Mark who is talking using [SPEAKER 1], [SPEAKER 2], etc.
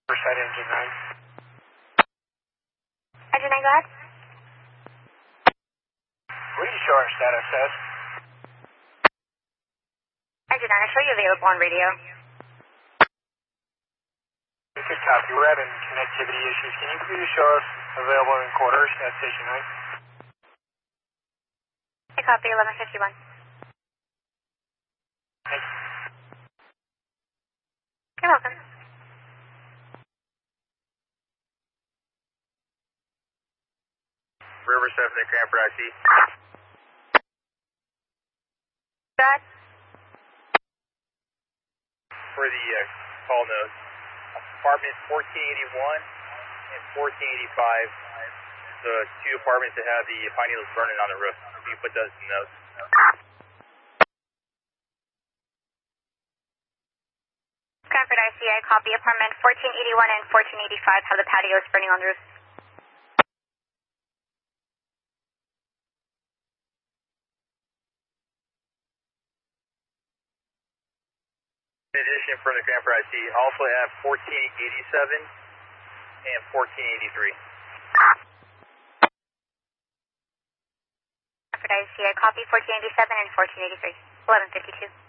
[SPEAKER 1] Riverside Engine 9.
[SPEAKER 2] Engine 9, go ahead.
[SPEAKER 1] What do you show our status as?
[SPEAKER 2] Engine 9, I show you available on radio.
[SPEAKER 1] Good copy. We're having connectivity issues. Can you please show us available in quarters at Station 9?
[SPEAKER 2] I copy 1151.
[SPEAKER 1] Thank you.
[SPEAKER 2] You're welcome.
[SPEAKER 3] Riverside from the Cranford IC.
[SPEAKER 2] Go ahead.
[SPEAKER 3] For the call notes, apartment 1481 and 1485, the two apartments that have the pine needles burning on the roof. You can put those in notes.
[SPEAKER 2] Cranford IC, I copy apartment 1481 and 1485 have the patios burning on the roof.
[SPEAKER 3] In addition, from the Cranford IC, also have 1487 and 1483.
[SPEAKER 2] Cranford IC, I copy 1487 and 1483. 1152.